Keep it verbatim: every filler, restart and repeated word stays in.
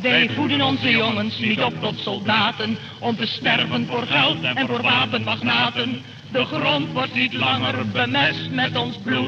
Wij voeden onze jongens niet op tot soldaten, om te sterven voor geld en voor wapenmagnaten. De grond wordt niet langer bemest met ons bloed.